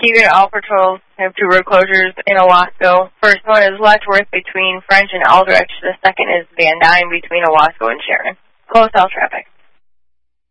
Keyword all patrols have two road closures in Owasco. First one is Letchworth between French and Aldrich. The second is Van Dyne between Owasco and Sharon. Close all traffic.